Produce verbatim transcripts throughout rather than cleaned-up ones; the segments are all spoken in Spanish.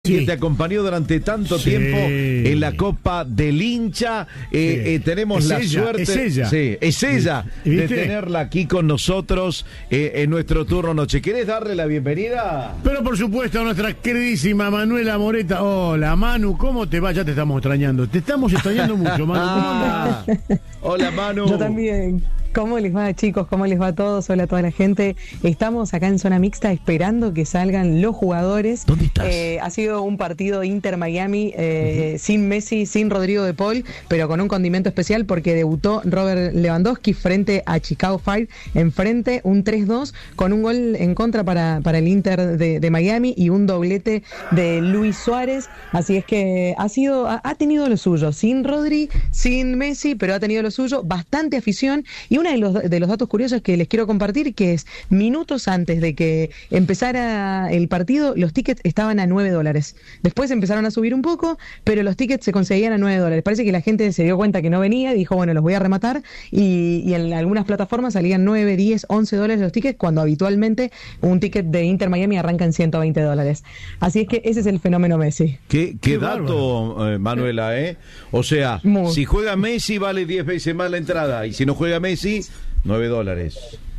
Sí. Que te acompañó durante tanto Sí. tiempo en la Copa del Hincha. Eh, Sí. eh, tenemos Es la ella, suerte. es ella. Sí, es ella de ¿Viste? tenerla aquí con nosotros eh, en nuestro turno noche. ¿Querés darle la bienvenida? Pero por supuesto a nuestra queridísima Manuela Moreta. Hola Manu, ¿cómo te va? Ya te estamos extrañando. Te estamos extrañando mucho, Manu. ¿Cómo andás? Ah, hola, Manu. Yo también. ¿Cómo les va, chicos? ¿Cómo les va a todos? Hola a toda la gente. Estamos acá en Zona Mixta esperando que salgan los jugadores. ¿Dónde estás? Eh, ha sido un partido Inter-Miami eh, uh-huh. sin Messi, sin Rodrigo de Paul, pero con un condimento especial porque debutó Robert Lewandowski frente a Chicago Fire, enfrente un tres dos con un gol en contra para, para el Inter de, de Miami y un doblete de Luis Suárez. Así es que ha sido, ha, ha tenido lo suyo, sin Rodri, sin Messi, pero ha tenido lo suyo, bastante afición. Y uno de los, de los datos curiosos que les quiero compartir, que es minutos antes de que empezara el partido, los tickets estaban a nueve dólares. Después empezaron a subir un poco, pero los tickets se conseguían a nueve dólares. Parece que la gente se dio cuenta que no venía y dijo, bueno, los voy a rematar. Y, y en algunas plataformas salían nueve, diez, once dólares los tickets, cuando habitualmente un ticket de Inter Miami arranca en ciento veinte dólares. Así es que ese es el fenómeno Messi. Qué, qué, qué dato, eh, Manuela, ¿eh? O sea, Muy. si juega Messi vale diez veces más la entrada, y si no juega Messi, nueve dólares.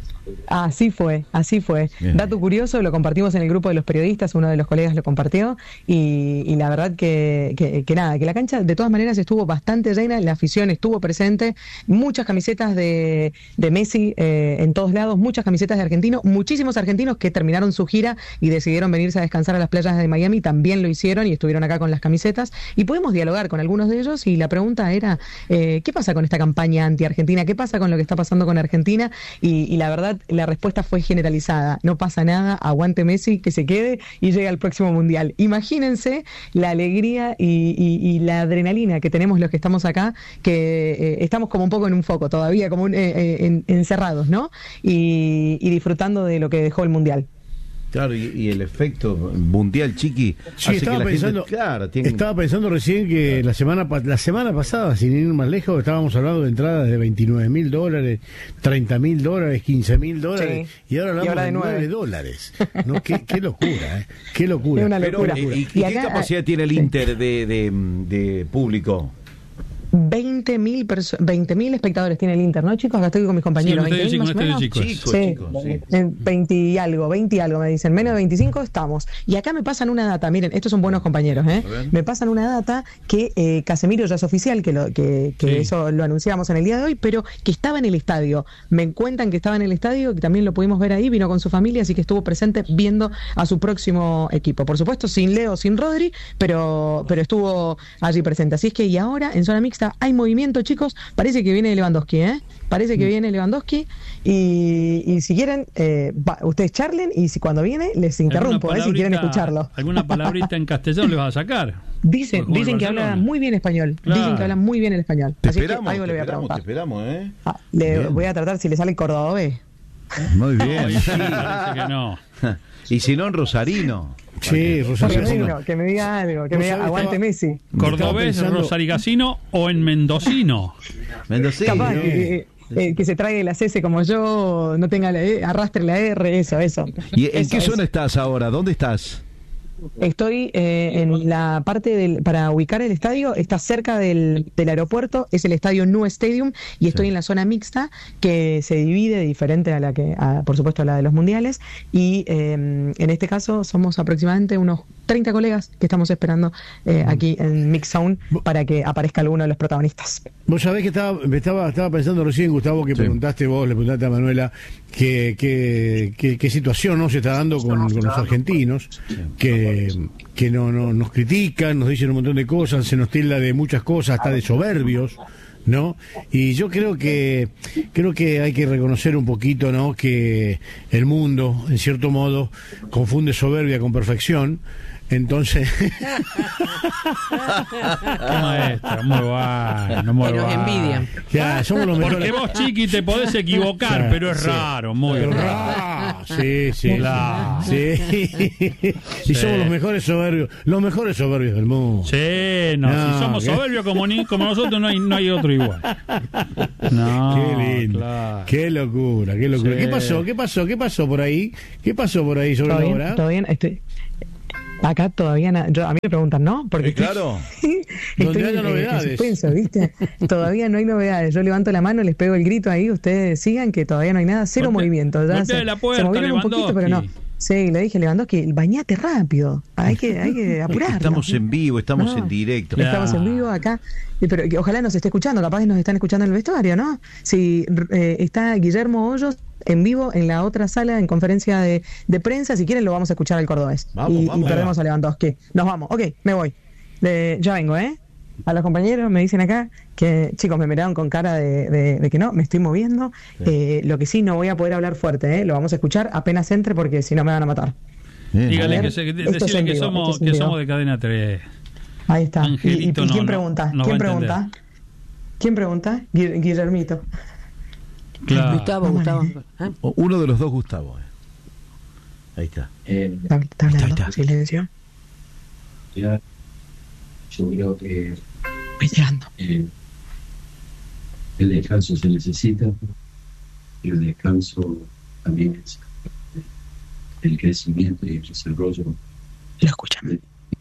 Así fue, así fue. Bien. Dato curioso, lo compartimos en el grupo de los periodistas, uno de los colegas lo compartió, y, y la verdad que, que, que nada, que la cancha de todas maneras estuvo bastante llena, la afición estuvo presente, muchas camisetas de, de Messi eh, en todos lados, muchas camisetas de argentinos, muchísimos argentinos que terminaron su gira y decidieron venirse a descansar a las playas de Miami, también lo hicieron y estuvieron acá con las camisetas, y pudimos dialogar con algunos de ellos, y la pregunta era, eh, ¿qué pasa con esta campaña anti-argentina? ¿Qué pasa con lo que está pasando con Argentina? Y, y la verdad, la respuesta fue generalizada, no pasa nada, aguante Messi, que se quede y llegue al próximo Mundial. Imagínense la alegría y, y, y la adrenalina que tenemos los que estamos acá, que eh, estamos como un poco en un foco todavía, como un, eh, eh, en, encerrados, ¿no? Y, y disfrutando de lo que dejó el Mundial. Claro, y, y el efecto mundial, Chiqui. Sí, estaba que la pensando, gente, claro, tiene... estaba pensando recién que la semana la semana pasada, sin ir más lejos, estábamos hablando de entradas de veintinueve mil dólares, treinta mil dólares, quince mil dólares, sí. y ahora hablamos y ahora de, de nueve dólares. ¿No? qué, qué locura, ¿eh? Qué locura. Es una locura. Pero, ¿y, y, y acá, qué capacidad tiene el Inter de, de, de público? veinte mil perso- veinte mil espectadores tiene el Inter, ¿no, chicos? Acá estoy con mis compañeros. Sí, veinte mil más o menos. chicos. Chicos, sí. chicos, sí. veinte y algo, veinte y algo me dicen. Menos de veinticinco estamos. Y acá me pasan una data, miren, estos son buenos compañeros, ¿eh? Me pasan una data que eh, Casemiro ya es oficial, que, lo, que, que sí. eso lo anunciamos en el día de hoy, pero que estaba en el estadio. Me cuentan que estaba en el estadio, que también lo pudimos ver ahí, vino con su familia, así que estuvo presente viendo a su próximo equipo. Por supuesto, sin Leo, sin Rodri, pero, pero estuvo allí presente. Así es que, y ahora, en Zona Mixta, hay movimiento, chicos, parece que viene Lewandowski, ¿eh? Parece que viene Lewandowski y, y si quieren, eh, va, ustedes charlen y si cuando viene les interrumpo, ¿eh? Si quieren escucharlo. ¿Alguna palabrita en castellano le vas a sacar? Dicen, dicen que habla muy bien español, claro. Dicen que habla muy bien el español. Te Así esperamos, que algo le voy a esperamos, preguntar. te esperamos, ¿eh? Ah, le bien. Voy a tratar si le sale cordobés. Muy bien. Ay, sí, parece que no. Y si no, en rosarino. Sí, Rosarigacino. Que me diga algo, que me diga aguante Messi. Cordobés, pensando... Rosarigacino o en mendocino. Mendocino. Capaz que, eh, que se trague la C como yo, no tenga la E, arrastre la R, eso, eso. ¿Y en eso, qué eso. zona estás ahora? ¿Dónde estás? Estoy eh, en la parte del, para ubicar el estadio, está cerca del, del aeropuerto, es el estadio Nu Stadium y estoy sí. en la zona mixta que se divide diferente a la que, a, por supuesto, a la de los mundiales y eh, en este caso somos aproximadamente unos treinta colegas que estamos esperando eh, aquí en Mix Zone para que aparezca alguno de los protagonistas. Vos sabés que estaba, estaba, estaba pensando recién, Gustavo, que sí. preguntaste vos, le preguntaste a Manuela qué que, que, que situación no se está dando con, con los argentinos, que que no, no nos critican, nos dicen un montón de cosas, se nos tilda de muchas cosas, hasta de soberbios, ¿no? Y yo creo que creo que hay que reconocer un poquito, ¿no? Que el mundo, en cierto modo, confunde soberbia con perfección. Entonces qué maestro, muy bueno, muy bueno. Nos envidian. Ya, somos los mejores. Porque vos, Chiqui, te podés equivocar, sí, pero es sí. raro, muy pero raro. raro. Sí, sí, claro. Sí. Y sí. somos los mejores soberbios, los mejores soberbios del mundo. Sí, no, no si somos ¿qué? soberbios como, ni, como nosotros no hay, no hay otro igual. No, qué lindo, claro. Qué locura, qué locura. Sí. ¿Qué pasó? ¿Qué pasó? ¿Qué pasó por ahí? ¿Qué pasó por ahí sobre la hora? ¿Todo bien? Estoy... Acá todavía na- yo, a mí me preguntan, ¿no? Porque Eh, claro. estoy Donde haya en- novedades. en suspenso, ¿viste? Todavía no hay novedades. Yo levanto la mano, les pego el grito ahí, ustedes sigan que todavía no hay nada, cero Golpe- movimiento. Ya golpea se, la puerta, se movieron un poquito, pero no. Lewandowski. Sí, le dije, Lewandowski, bañate rápido. Hay que, hay que apurar. Estamos en vivo, estamos No. en directo. Claro. Estamos en vivo acá, y pero que ojalá nos esté escuchando, capaz que nos están escuchando en el vestuario, ¿no? Si eh, está Guillermo Hoyos en vivo en la otra sala en conferencia de, de prensa, si quieren lo vamos a escuchar al cordobés. Vamos, y, vamos, y perdemos a Lewandowski. Nos vamos, ok, me voy. De- ya vengo, ¿eh? A los compañeros me dicen acá que, chicos, me miraron con cara de, de- de que no, me estoy moviendo. Sí. Eh, lo que sí, no voy a poder hablar fuerte, ¿eh? Lo vamos a escuchar apenas entre porque si no me van a matar. Bien. Dígale A ver, que, se, que- esto es decirle en que vivo, somos esto es en que vivo. somos de Cadena tres. Ahí está. ¿Y, y- Angelito y no- quién no- pregunta? no va ¿Quién a entender. pregunta? ¿Quién pregunta? Gui- Guillermito. Claro. Gustavo, Vamos, Gustavo. nene. ¿Eh? O- Uno de los dos Gustavo. eh. Ahí está. Eh, ¿Está, está Ahí está, hablando? ahí está. Silencio. ya, yo creo que Voy llegando. eh, el descanso se necesita y el descanso también es el crecimiento y el desarrollo. Lo escuchan.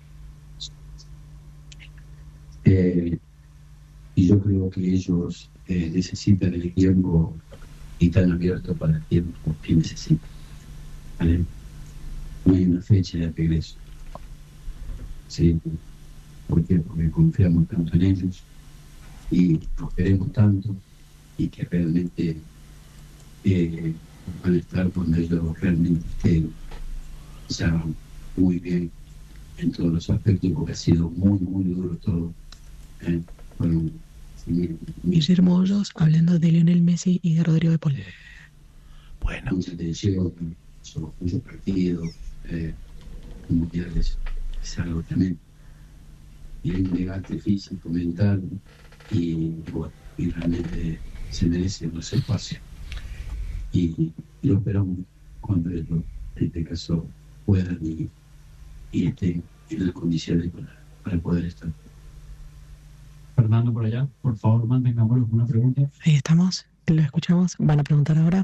Eh, y yo creo que ellos eh, necesitan el tiempo y están abiertos para el tiempo que necesitan. ¿Vale? No hay una fecha de regreso. ¿Sí? ¿Por qué? Porque confiamos tanto en ellos y los queremos tanto y que realmente eh, van a estar cuando ellos realmente estén ya muy bien en todos los aspectos, porque ha sido muy, muy duro todo. ¿eh? Bueno, sí, Guillermo Hoyos hablando de Lionel Messi y de Rodrigo de Paul. Bueno. mucha tensión, son muchos partidos, eh, mundiales, es algo tremendo. Y hay un desgaste físico, mental, y bueno, y realmente se merece los espacios. Y, y lo esperamos cuando ellos, en este caso, puedan y, y estén en las condiciones para, para poder estar. Fernando por allá, por favor, mantengamos una pregunta. Ahí estamos, lo escuchamos. Van a preguntar ahora.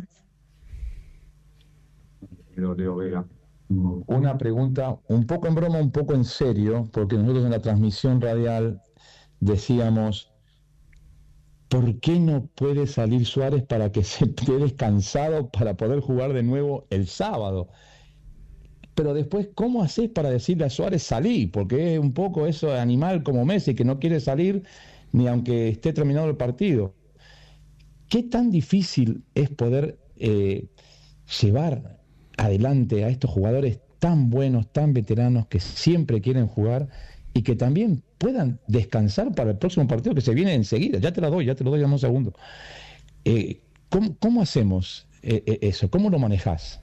Leo Vega. Una pregunta un poco en broma, un poco en serio, porque nosotros en la transmisión radial decíamos, ¿por qué no puede salir Suárez para que se quede descansado para poder jugar de nuevo el sábado? Pero después, ¿cómo haces para decirle a Suárez salí? Porque es un poco eso de animal como Messi, que no quiere salir ni aunque esté terminado el partido. ¿Qué tan difícil es poder eh, llevar adelante a estos jugadores tan buenos, tan veteranos, que siempre quieren jugar y que también puedan descansar para el próximo partido que se viene enseguida? Ya te la doy, ya te lo doy en un segundo. Eh, ¿cómo, ¿Cómo hacemos eh, eh, eso? ¿Cómo lo manejás?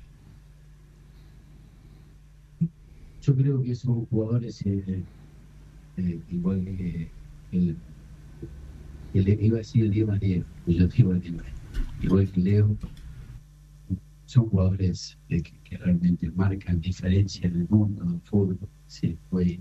Yo creo que son jugadores eh, eh, igual que el, el, iba a decir el Di María, pues yo digo el Di María, igual que Leo, son jugadores eh, que, que realmente marcan diferencia en el mundo del fútbol. Sí, fue,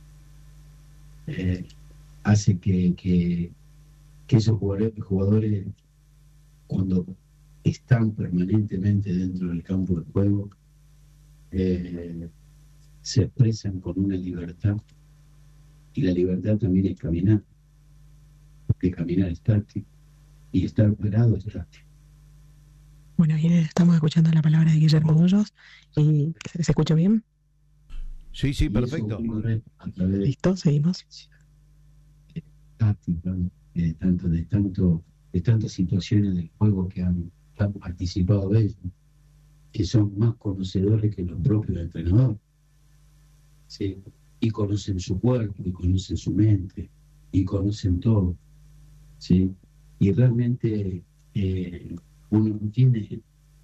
eh, hace que, que, que esos jugadores, jugadores, cuando están permanentemente dentro del campo de juego, eh, se expresan con una libertad, y la libertad también es caminar, porque caminar es táctico y estar parado es táctico. Bueno, ahí estamos escuchando la palabra de Guillermo Hoyos. ¿Y se, se escucha bien? Sí, sí, Y perfecto. eso ocurre a través de Listo, seguimos. táctica, de tanto, de tanto, de tantas situaciones del juego que han, que han participado de ellos, que son más conocedores que los propios entrenadores. ¿Sí? Y conocen su cuerpo, y conocen su mente, y conocen todo. ¿Sí? Y realmente eh, uno no tiene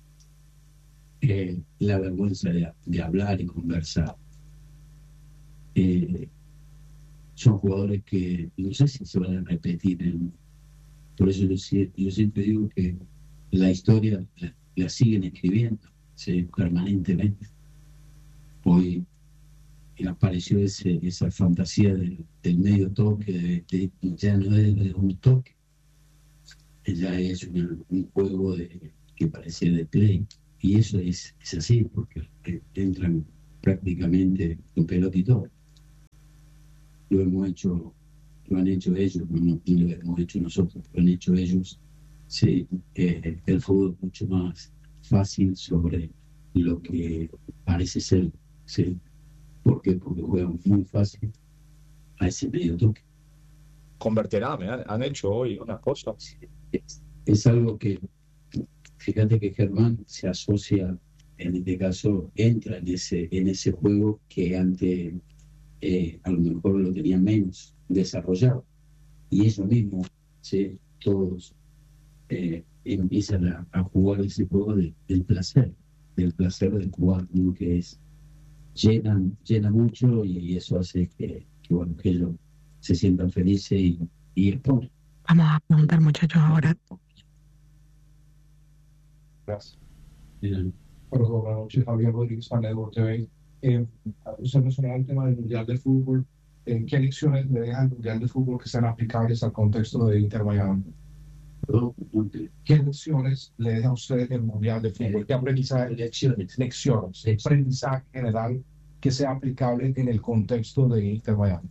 eh, la vergüenza de, de hablar y conversar. Eh, son jugadores que no sé si se van a repetir. En, por eso yo, yo siempre digo que la historia la, la siguen escribiendo, ¿sí? Permanentemente. Hoy apareció ese, esa fantasía del, del medio toque, de, de, ya no es de un toque, ya es una, un juego de, que parecía de play, y eso es, es así, porque entran prácticamente con pelota y todo. Lo hemos hecho, lo han hecho ellos, no, no lo hemos hecho nosotros, lo han hecho ellos. Sí, eh, el fútbol es mucho más fácil sobre lo que parece ser, ¿sí? ¿Por qué? Porque juegan muy fácil a ese medio toque. Convertirá, me han, han hecho hoy una cosa. Sí, es, es algo que, fíjate que Germán se asocia, en este caso, entra en ese, en ese juego que antes eh, a lo mejor lo tenían menos desarrollado. Y ellos mismos, ¿sí? Todos eh, empiezan a, a jugar ese juego de, del placer, del placer de jugar, ¿no? Que es llenan, llena mucho y eso hace que, que, bueno, que ellos se sientan felices y, y exponen. Vamos a preguntar, muchachos, ahora. Gracias. Miren, Buenas noches, Javier Rodríguez, Network T V. Eh, usted mencionaba el tema del Mundial de Fútbol. ¿En qué lecciones le deja el Mundial de Fútbol que sean aplicables al contexto de Inter Miami? perdón, ¿Qué lecciones le deja a usted el Mundial de Fútbol? ¿Qué aprendizaje? Lecciones. Lecciones. Aprendizaje general que sea aplicable en el contexto de Inter Miami.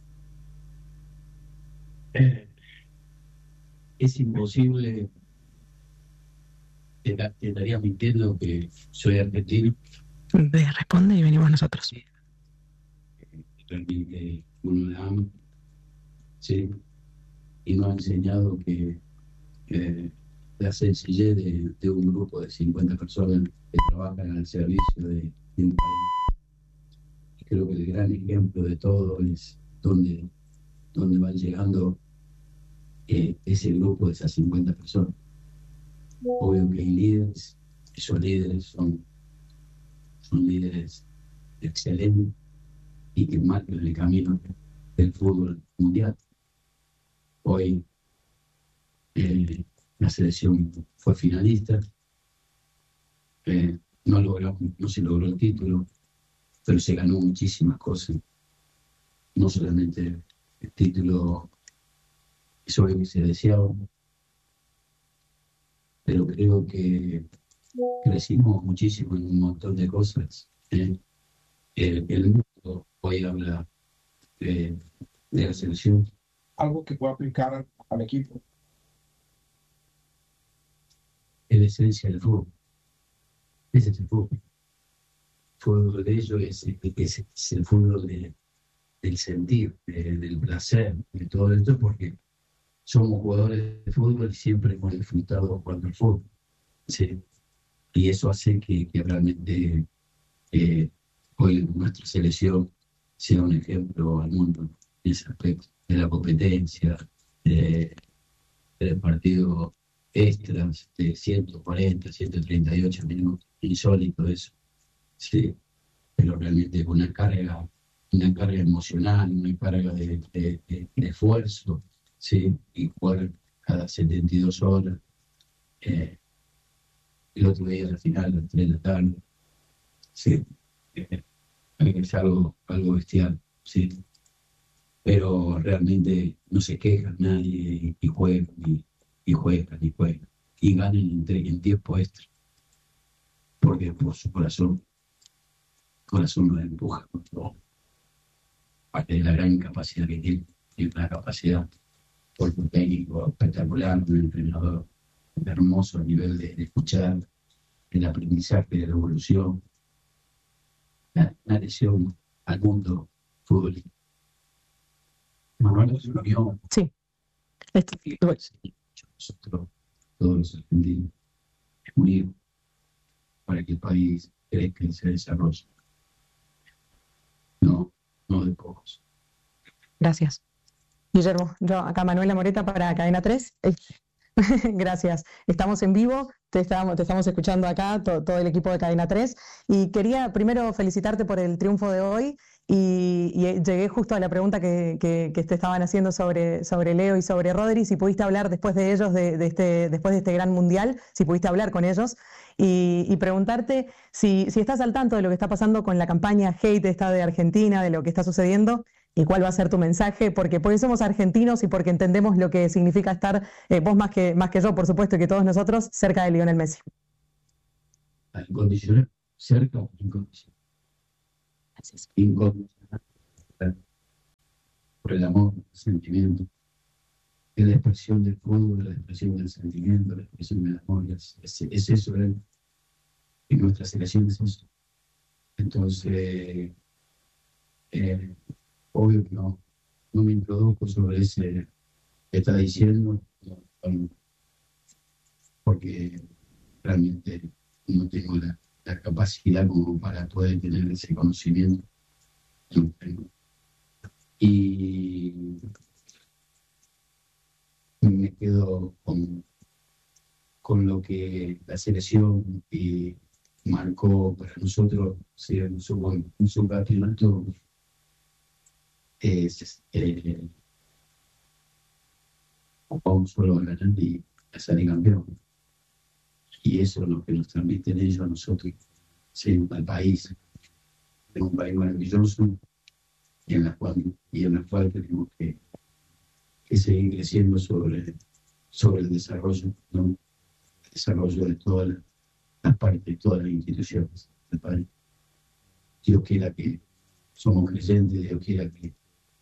Eh, es imposible, te, te estaría mintiendo que soy argentino. De responde y venimos nosotros. Realmente uno la ama, ¿sí? Y nos ha enseñado que eh, la sencillez de, de un grupo de cincuenta personas que trabajan al servicio de, de un país. Y creo que el gran ejemplo de todo es donde, donde van llegando eh, ese grupo de esas cincuenta personas. Obvio que hay líderes, esos líderes son, son líderes excelentes y que marcan el camino del fútbol mundial. Hoy eh, la selección fue finalista, eh, no, logró, no se logró el título, pero se ganó muchísimas cosas. No solamente el título, eso es lo que se deseaba, pero creo que crecimos muchísimo en un montón de cosas. ¿eh? El, el mundo hoy habla de, de la selección. Algo que pueda aplicar al, al equipo. Es la esencia del fútbol. Ese es el fútbol. El fútbol de ellos es, es, es el fútbol de, del sentir, de, del placer, de todo esto, porque somos jugadores de fútbol y siempre hemos disfrutado jugando al fútbol. ¿Sí? Y eso hace que, que realmente eh, hoy nuestra selección sea un ejemplo al mundo en ese aspecto, de la competencia, de, del partido extras de ciento cuarenta, ciento treinta y ocho minutos, insólito eso, sí, pero realmente con una carga, una carga emocional, una carga de, de, de, de esfuerzo, sí, y jugar cada setenta y dos horas. Eh, el otro día al final, a las tres de la tarde, sí, eh, es algo, algo bestial, sí, pero realmente no se quejan nadie y, y juegan y, y juegan y juegan y ganan en, en tiempo extra, porque por su corazón, el corazón nos empuja con todo, parte de la gran capacidad que tiene, tiene una capacidad por un técnico espectacular, un entrenador hermoso a nivel de, de escuchar, el aprendizaje de la evolución, la, la lesión al mundo futbolístico. Manuel se unió. Sí. Esto, nosotros, todos los argentinos, unir para que el país crezca y se desarrolle. No, no de pocos. Gracias. Guillermo, yo acá Manuela Moreta para Cadena tres. Gracias. Estamos en vivo, te estamos, te estamos escuchando acá, to, todo el equipo de Cadena tres. Y quería primero felicitarte por el triunfo de hoy. Y, y llegué justo a la pregunta que, que, que te estaban haciendo sobre, sobre Leo y sobre Rodri, si pudiste hablar después de ellos, de, de este, después de este gran mundial, si pudiste hablar con ellos, y, y preguntarte si, si estás al tanto de lo que está pasando con la campaña hate esta de Argentina, de lo que está sucediendo, y cuál va a ser tu mensaje, porque porque somos argentinos y porque entendemos lo que significa estar, eh, vos más que, más que yo, por supuesto, y que todos nosotros, cerca de Lionel Messi. Incondicional, cerca o incondicional. incómoda por el amor, el sentimiento. Es la expresión del fútbol, la expresión del sentimiento, la expresión del amor. Es, es, es eso, ¿eh? Y nuestra selección es eso. Entonces, eh, obvio que no, no me introduzco sobre ese que está diciendo, no, porque realmente no tengo la, la capacidad como para poder tener ese conocimiento. No tengo. Y me quedo con, con lo que la selección y marcó para nosotros, sí, un subcampeonato es eh, vamos solo a ganar y a salir campeón. Y eso es lo que nos transmiten ellos a nosotros, ser un país, un país maravilloso y en la cual, y en la cual tenemos que, que seguir creciendo sobre, sobre el desarrollo, ¿no? El desarrollo de todas las la partes, de todas las instituciones del país. Dios quiera que somos creyentes, Dios quiera que,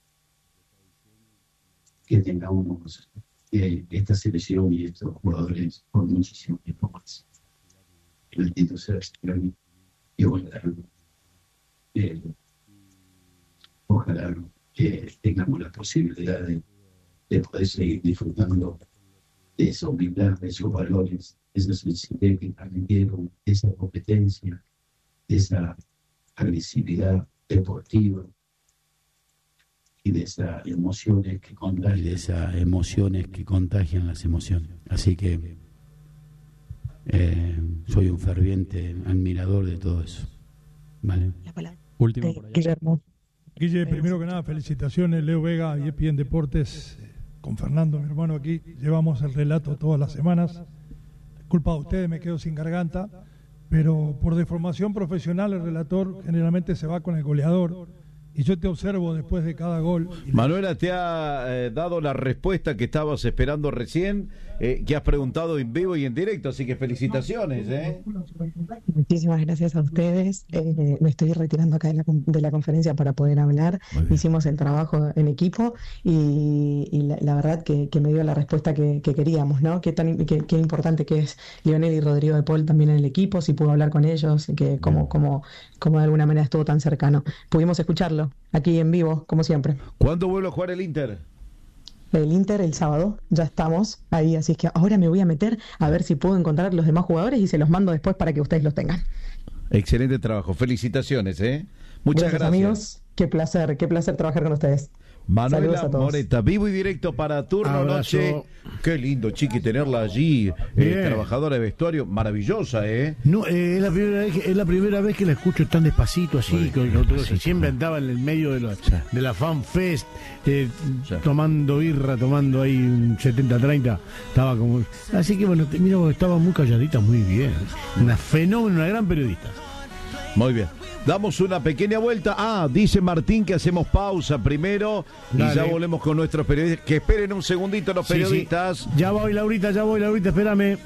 que tengamos eh, esta selección y estos jugadores por muchísimo tiempo más. El bendito sea el Señor y ojalá, eh, ojalá eh, tengamos la posibilidad de, de poder seguir disfrutando de esa humildad, de esos valores, de esa sensibilidad que transmitieron, de esa competencia, de esa agresividad deportiva y de esas emociones que contagian. Y de esas emociones que contagian las emociones. Así que eh, soy un ferviente admirador de todo eso. ¿Vale? Último por allá. Guillermo. Guille, primero que nada, felicitaciones, Leo Vega y E S P N Deportes. Con Fernando, mi hermano, aquí llevamos el relato todas las semanas. Culpa de ustedes, me quedo sin garganta, pero por deformación profesional el relator generalmente se va con el goleador y yo te observo después de cada gol. Manuela te ha eh, dado la respuesta que estabas esperando recién, eh, que has preguntado en vivo y en directo, así que felicitaciones. ¿eh? Muchísimas gracias a ustedes. Eh, me estoy retirando acá de la, de la conferencia para poder hablar. Hicimos el trabajo en equipo y, y la, la verdad que, que me dio la respuesta que, que queríamos, ¿no? Qué tan qué, qué importante que es Lionel y Rodrigo de Paul también en el equipo, si pudo hablar con ellos, que como, como, como de alguna manera estuvo tan cercano. Pudimos escucharlo aquí en vivo, como siempre. ¿Cuándo vuelve a jugar el Inter? El Inter el sábado, ya estamos ahí, así es que ahora me voy a meter a ver si puedo encontrar los demás jugadores y se los mando después para que ustedes los tengan. Excelente trabajo, felicitaciones, ¿eh? Muchas gracias, gracias. Amigos, qué placer, qué placer trabajar con ustedes. Manuela Moreta, vivo y directo para Turno Abrazo. Noche. Qué lindo, Chiqui, tenerla allí, eh, trabajadora de vestuario, maravillosa, ¿eh? No, eh, es, la primera vez que, es la primera vez que la escucho tan despacito así, con, con todo, y siempre andaba en el medio de la, de la Fan Fest, eh, tomando birra, tomando ahí un setenta treinta, estaba como... Así que bueno, te, mira, estaba muy calladita, muy bien. Una fenómeno, una gran periodista. Muy bien. Damos una pequeña vuelta. Ah, dice Martín que hacemos pausa primero. Dale. Y ya volvemos con nuestros periodistas. Que esperen un segundito los periodistas. Sí, sí. Ya voy, Laurita, ya voy, Laurita, espérame.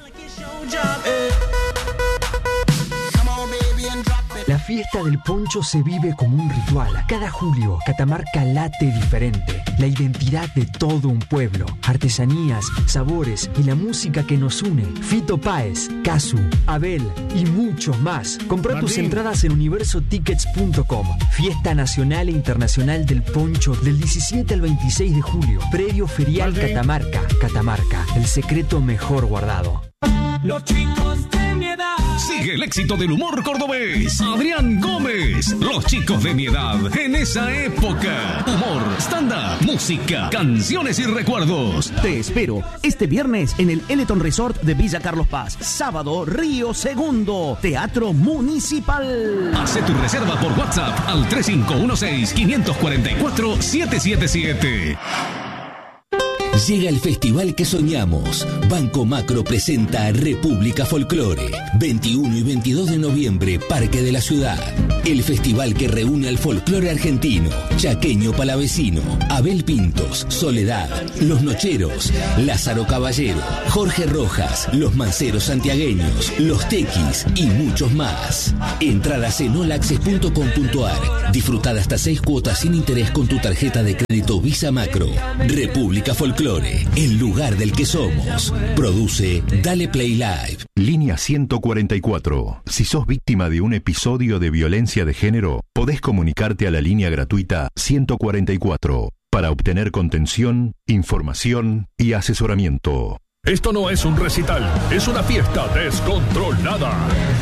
La fiesta del poncho se vive como un ritual. Cada julio, Catamarca late diferente. La identidad de todo un pueblo. Artesanías, sabores y la música que nos une. Fito Páez, Casu, Abel y muchos más. Compra tus entradas en universo tickets punto com. Fiesta nacional e internacional del poncho del diecisiete al veintiséis de julio. Predio Ferial Martín. Catamarca. Catamarca, el secreto mejor guardado. Los chicos de mi edad. Sigue el éxito del humor cordobés. Adrián Gómez. Los chicos de mi edad en esa época. Humor, stand-up, música, canciones y recuerdos. Te espero este viernes en el Eleton Resort de Villa Carlos Paz. Sábado, Río Segundo, Teatro Municipal. Hace tu reserva por WhatsApp al tres cinco uno seis, cinco cuatro cuatro, siete siete siete. Llega el festival que soñamos. Banco Macro presenta República Folclore. veintiuno y veintidós de noviembre, Parque de la Ciudad. El festival que reúne al folclore argentino, chaqueño palavecino, Abel Pintos, Soledad, Los Nocheros, Lázaro Caballero, Jorge Rojas, Los Manceros Santiagueños, Los Tequis y muchos más. Entradas en all access punto com punto a r. Disfrutad hasta seis cuotas sin interés con tu tarjeta de crédito Visa Macro. República Folclore, el lugar del que somos. Produce Dale Play Live. Línea ciento cuarenta y cuatro. Si sos víctima de un episodio de violencia de género, podés comunicarte a la línea gratuita ciento cuarenta y cuatro para obtener contención, información y asesoramiento. Esto no es un recital, es una fiesta descontrolada.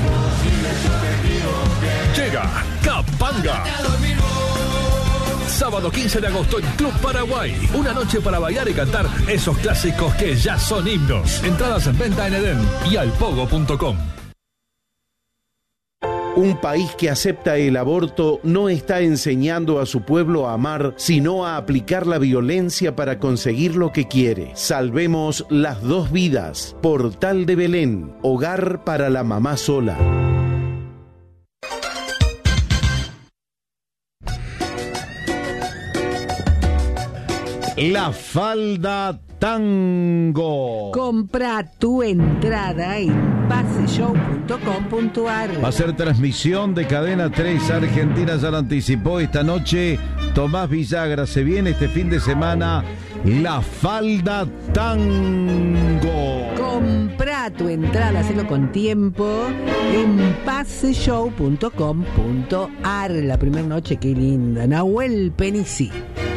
Llega Capanga. Sábado quince de agosto en Club Paraguay. Una noche para bailar y cantar esos clásicos que ya son himnos. Entradas en venta en Edén y alpogo punto com. Un país que acepta el aborto no está enseñando a su pueblo a amar, sino a aplicar la violencia para conseguir lo que quiere. Salvemos las dos vidas. Portal de Belén, hogar para la mamá sola. La Falda Tango. Compra tu entrada en pase show punto com punto a r. Va a ser transmisión de Cadena tres Argentina, ya lo anticipó esta noche Tomás Villagra. Se viene este fin de semana La Falda Tango. Compra tu entrada, hacelo con tiempo en pase show punto com punto a r. La primera noche, qué linda. Nahuel Penici.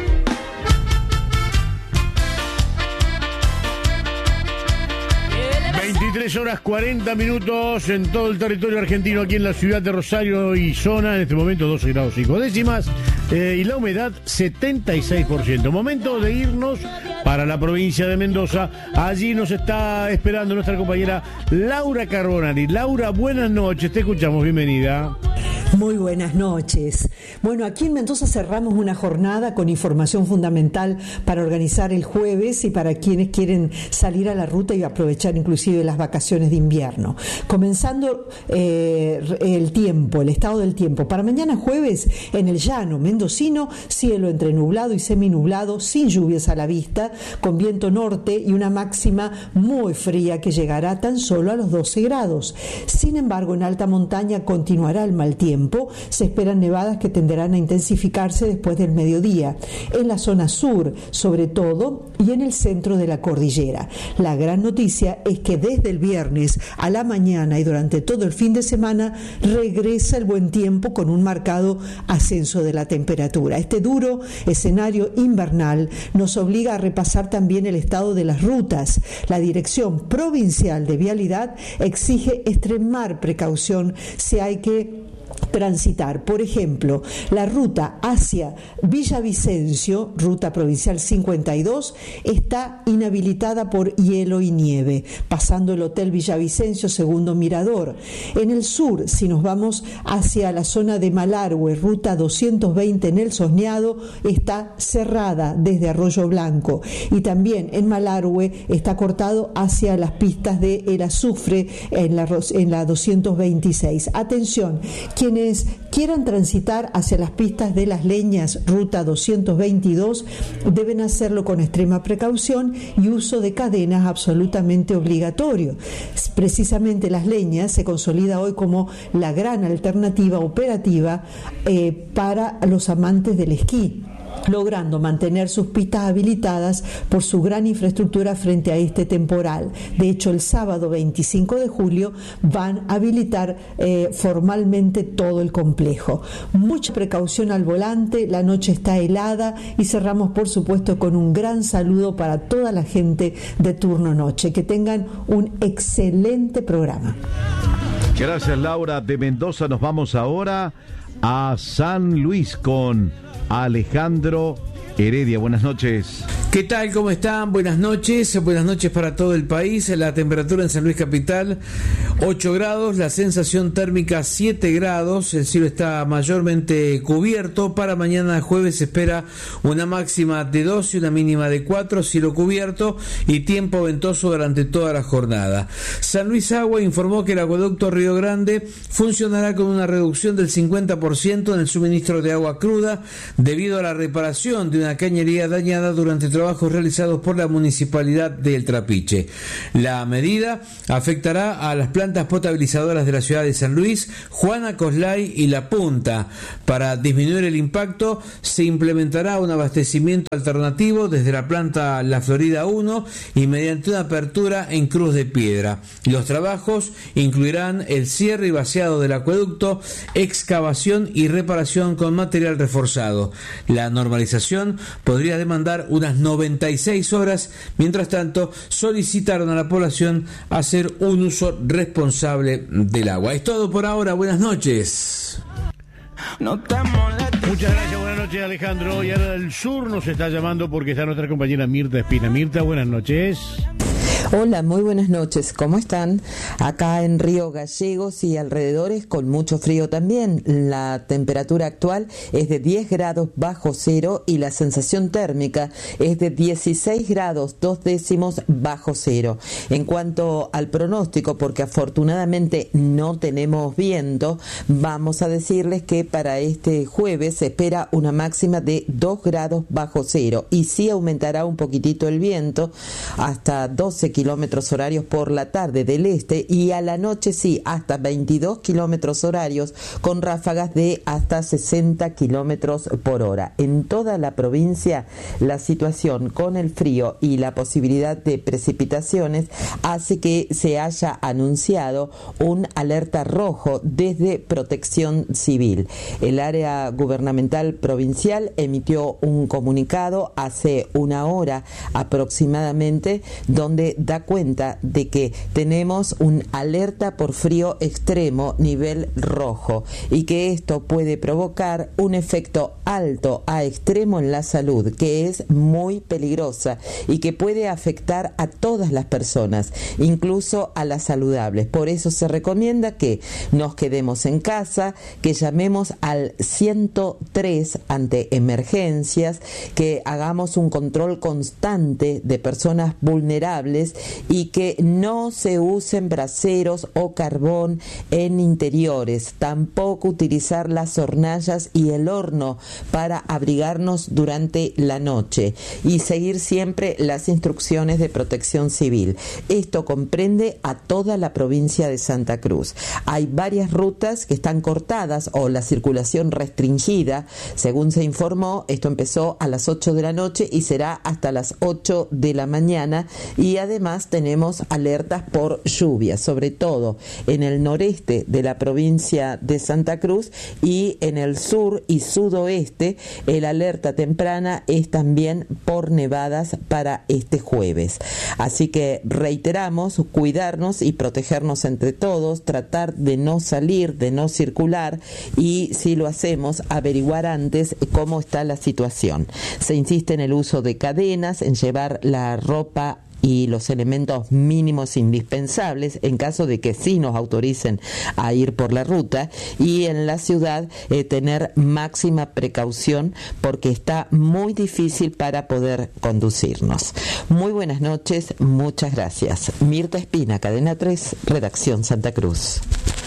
veintitrés horas cuarenta minutos en todo el territorio argentino, aquí en la ciudad de Rosario y zona, en este momento doce grados cinco décimas, eh, y la humedad setenta y seis por ciento. Momento de irnos para la provincia de Mendoza. Allí nos está esperando nuestra compañera Laura Carbonari. Laura, buenas noches, te escuchamos, bienvenida. Muy buenas noches. Bueno, aquí en Mendoza cerramos una jornada con información fundamental para organizar el jueves y para quienes quieren salir a la ruta y aprovechar inclusive las vacaciones de invierno. Comenzando eh, el tiempo, el estado del tiempo. Para mañana jueves, en el llano mendocino, cielo entre nublado y seminublado, sin lluvias a la vista, con viento norte y una máxima muy fría que llegará tan solo a los doce grados. Sin embargo, en alta montaña continuará el mal tiempo. Se esperan nevadas que tenderán a intensificarse después del mediodía, en la zona sur, sobre todo, y en el centro de la cordillera. La gran noticia es que desde el viernes a la mañana y durante todo el fin de semana regresa el buen tiempo con un marcado ascenso de la temperatura. Este duro escenario invernal nos obliga a repasar también el estado de las rutas. La Dirección Provincial de Vialidad exige extremar precaución si hay que transitar. Por ejemplo, la ruta hacia Villavicencio, ruta provincial cincuenta y dos, está inhabilitada por hielo y nieve, pasando el Hotel Villavicencio, segundo mirador. En el sur, si nos vamos hacia la zona de Malargüe, ruta doscientos veinte en el Sosneado, está cerrada desde Arroyo Blanco. Y también en Malargüe está cortado hacia las pistas de El Azufre en la, en la doscientos veintiséis. Atención, quienes quieran transitar hacia las pistas de Las Leñas, ruta doscientos veintidós, deben hacerlo con extrema precaución y uso de cadenas absolutamente obligatorio. Precisamente Las Leñas se consolida hoy como la gran alternativa operativa eh, para los amantes del esquí, logrando mantener sus pistas habilitadas por su gran infraestructura frente a este temporal. De hecho, el sábado veinticinco de julio van a habilitar eh, formalmente todo el complejo. Mucha precaución al volante, la noche está helada y cerramos, por supuesto, con un gran saludo para toda la gente de turno noche. Que tengan un excelente programa. Gracias, Laura. De Mendoza nos vamos ahora a San Luis con Alejandro Heredia. Buenas noches. ¿Qué tal? ¿Cómo están? Buenas noches, buenas noches para todo el país. La temperatura en San Luis Capital, ocho grados, la sensación térmica siete grados, el cielo está mayormente cubierto. Para mañana jueves se espera una máxima de doce, una mínima de cuatro, cielo cubierto y tiempo ventoso durante toda la jornada. San Luis Agua informó que el acueducto Río Grande funcionará con una reducción del cincuenta por ciento en el suministro de agua cruda debido a la reparación de una cañería dañada durante trabajos realizados por la Municipalidad del Trapiche. La medida afectará a las plantas potabilizadoras de la ciudad de San Luis, Juana Coslay y La Punta. Para disminuir el impacto, se implementará un abastecimiento alternativo desde la planta La Florida uno y mediante una apertura en Cruz de Piedra. Los trabajos incluirán el cierre y vaciado del acueducto, excavación y reparación con material reforzado. La normalización podría demandar unas noventa y seis horas. Mientras tanto, solicitaron a la población hacer un uso responsable del agua. Es todo por ahora. Buenas noches. No te molestes. Muchas gracias, buenas noches, Alejandro. Y ahora del sur nos está llamando porque está nuestra compañera Mirta Espina. Mirta, buenas noches. Hola, muy buenas noches. ¿Cómo están? Acá en Río Gallegos y alrededores con mucho frío también. La temperatura actual es de diez grados bajo cero y la sensación térmica es de dieciséis grados dos décimos bajo cero. En cuanto al pronóstico, porque afortunadamente no tenemos viento, vamos a decirles que para este jueves se espera una máxima de dos grados bajo cero y sí aumentará un poquitito el viento hasta doce kilómetros horarios por la tarde del este y a la noche sí hasta veintidós kilómetros horarios con ráfagas de hasta sesenta kilómetros por hora. En toda la provincia la situación con el frío y la posibilidad de precipitaciones hace que se haya anunciado un alerta rojo desde Protección Civil. El área gubernamental provincial emitió un comunicado hace una hora aproximadamente donde da cuenta de que tenemos un alerta por frío extremo nivel rojo y que esto puede provocar un efecto alto a extremo en la salud que es muy peligrosa y que puede afectar a todas las personas, incluso a las saludables. Por eso se recomienda que nos quedemos en casa, que llamemos al ciento tres ante emergencias, que hagamos un control constante de personas vulnerables y que no se usen braseros o carbón en interiores, tampoco utilizar las hornallas y el horno para abrigarnos durante la noche y seguir siempre las instrucciones de Protección Civil. Esto comprende a toda la provincia de Santa Cruz. Hay varias rutas que están cortadas o la circulación restringida, según se informó. Esto empezó a las ocho de la noche y será hasta las ocho de la mañana y además tenemos alertas por lluvia, sobre todo en el noreste de la provincia de Santa Cruz y en el sur y sudoeste. El alerta temprana es también por nevadas para este jueves. Así que reiteramos, cuidarnos y protegernos entre todos, tratar de no salir, de no circular y si lo hacemos, averiguar antes cómo está la situación. Se insiste en el uso de cadenas, en llevar la ropa y los elementos mínimos indispensables en caso de que sí nos autoricen a ir por la ruta y en la ciudad eh, tener máxima precaución porque está muy difícil para poder conducirnos. Muy buenas noches, muchas gracias. Mirta Espina, Cadena tres, Redacción Santa Cruz.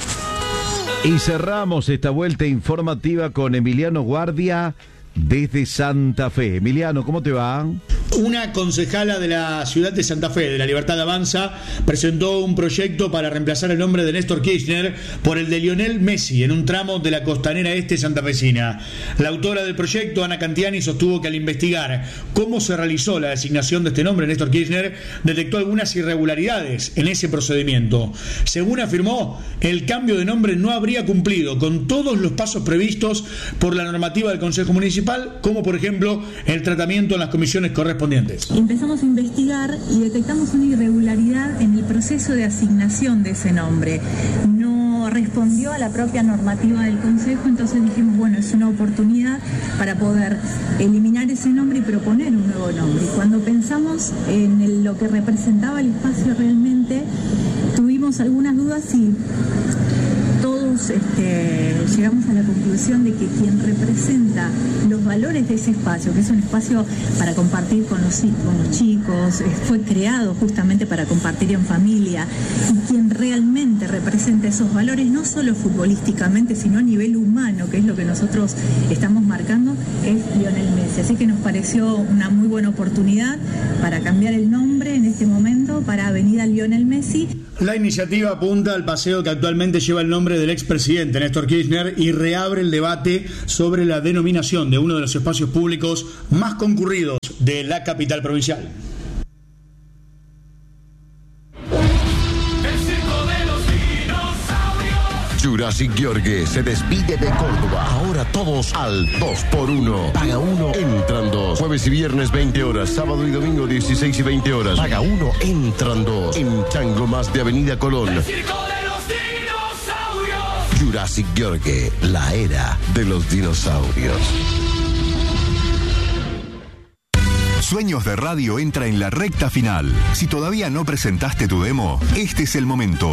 Y cerramos esta vuelta informativa con Emiliano Guardia desde Santa Fe. Emiliano, ¿cómo te va? Una concejala de la ciudad de Santa Fe, de la Libertad Avanza, presentó un proyecto para reemplazar el nombre de Néstor Kirchner por el de Lionel Messi en un tramo de la costanera este santafesina. La autora del proyecto, Ana Cantiani, sostuvo que al investigar cómo se realizó la designación de este nombre, Néstor Kirchner, detectó algunas irregularidades en ese procedimiento. Según afirmó, el cambio de nombre no habría cumplido con todos los pasos previstos por la normativa del Consejo Municipal, como por ejemplo el tratamiento en las comisiones correspondientes. Empezamos a investigar y detectamos una irregularidad en el proceso de asignación de ese nombre. No no respondió a la propia normativa del Consejo, entonces dijimos, bueno, es una oportunidad para poder eliminar ese nombre y proponer un nuevo nombre. Y cuando pensamos en el, lo que representaba el espacio realmente, tuvimos algunas dudas y todos este, llegamos a la conclusión de que quien representa los valores de ese espacio, que es un espacio para compartir con los, con los chicos, fue creado justamente para compartir en familia, y quien realmente representa esos valores, no solo futbolísticamente, sino a nivel humano, que es lo que nosotros estamos marcando, es Lionel Messi. Así que nos pareció una muy buena oportunidad para cambiar el nombre en este momento para Avenida Lionel Messi. La iniciativa apunta al paseo que actualmente lleva el nombre del expresidente Néstor Kirchner y reabre el debate sobre la denominación de uno de los espacios públicos más concurridos de la capital provincial. Jurassic Gheorghe se despide de Córdoba. Ahora todos al dos por uno. Paga uno, entran dos. Jueves y viernes veinte horas. Sábado y domingo dieciséis y veinte horas. Paga uno, entran dos. En Chango Más de Avenida Colón. Jurassic Gheorghe, la era de los dinosaurios. Sueños de Radio entra en la recta final. Si todavía no presentaste tu demo, este es el momento.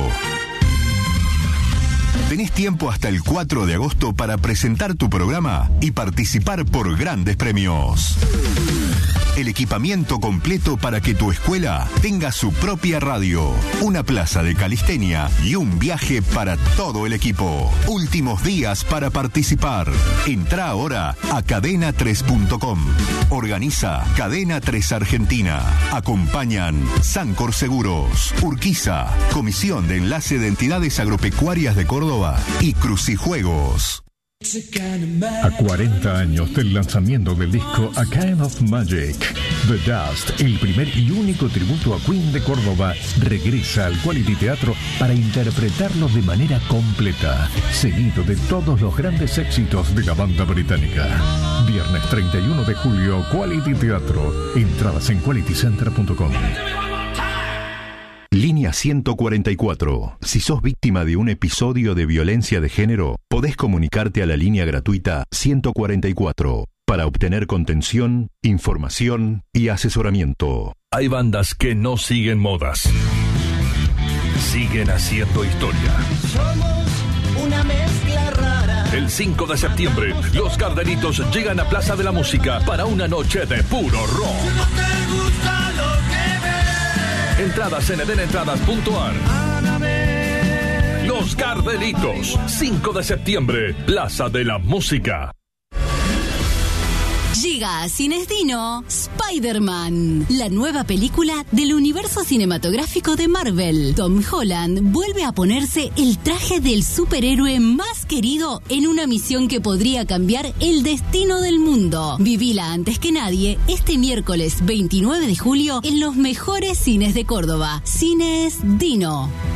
Tenés tiempo hasta el cuatro de agosto para presentar tu programa y participar por grandes premios. El equipamiento completo para que tu escuela tenga su propia radio, una plaza de calistenia y un viaje para todo el equipo. Últimos días para participar. Entrá ahora a cadena tres punto com. Organiza Cadena tres Argentina. Acompañan Sancor Seguros, Urquiza, Comisión de Enlace de Entidades Agropecuarias de Córdoba y Crucijuegos. A cuarenta años del lanzamiento del disco A Kind of Magic, The Dust, el primer y único tributo a Queen de Córdoba, regresa al Quality Teatro para interpretarlo de manera completa, seguido de todos los grandes éxitos de la banda británica. Viernes treinta y uno de julio, Quality Teatro. Entradas en quality center punto com. Línea ciento cuarenta y cuatro. Si sos víctima de un episodio de violencia de género, podés comunicarte a la línea gratuita ciento cuarenta y cuatro para obtener contención, información y asesoramiento. Hay bandas que no siguen modas. Siguen haciendo historia. Somos una mezcla rara. El cinco de septiembre, los Gardelitos llegan a Plaza de la Música para una noche de puro rock. Si no te gusta lo que Entradas en eden entradas punto a r. Los Gardelitos, cinco de septiembre, Plaza de la Música. Llega a Cines Dino Spider-Man, la nueva película del universo cinematográfico de Marvel. Tom Holland vuelve a ponerse el traje del superhéroe más querido en una misión que podría cambiar el destino del mundo. Vivila antes que nadie este miércoles veintinueve de julio en los mejores cines de Córdoba. Cines Dino.